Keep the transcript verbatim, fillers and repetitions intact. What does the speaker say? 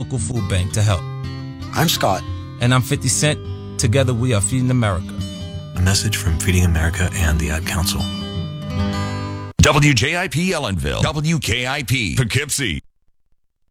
local food bank to help. I'm Scott. And I'm fifty Cent. Together we are Feeding America. A message from Feeding America and the Ad Council. W J I P Ellenville, W K I P Poughkeepsie.